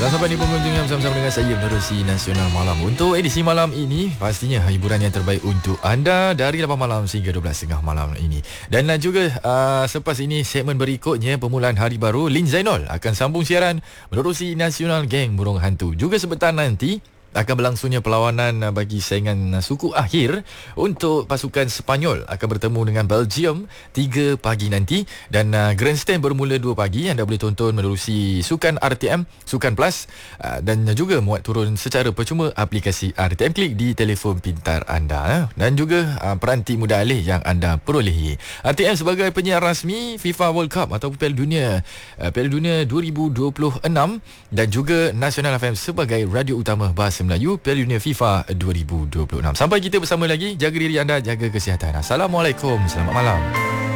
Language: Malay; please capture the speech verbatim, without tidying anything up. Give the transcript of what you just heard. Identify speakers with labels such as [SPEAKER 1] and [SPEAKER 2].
[SPEAKER 1] Dan sampai di pengunjung yang bersama-sama dengan saya Menerusi Nasional Malam. Untuk edisi malam ini, pastinya hiburan yang terbaik untuk anda dari lapan malam sehingga dua belas tiga puluh malam ini. Dan juga uh, selepas ini segmen berikutnya, permulaan hari baru, Lin Zainul akan sambung siaran Menerusi Nasional Geng Burung Hantu. Juga sebentar nanti akan berlangsungnya perlawanan bagi saingan suku akhir untuk pasukan Sepanyol akan bertemu dengan Belgium tiga pagi nanti, dan uh, grandstand bermula dua pagi. Anda boleh tonton menerusi Sukan R T M, Sukan Plus, uh, dan juga muat turun secara percuma aplikasi R T M Klik di telefon pintar anda, eh? Dan juga uh, peranti mudah alih yang anda perolehi. R T M sebagai penyiar rasmi FIFA World Cup atau Piala Dunia uh, Piala Dunia dua ribu dua puluh enam, dan juga Nasional F M sebagai radio utama bahasa Melayu Piala Dunia FIFA dua ribu dua puluh enam. Sampai kita bersama lagi, jaga diri anda, jaga kesihatan. Assalamualaikum, selamat malam.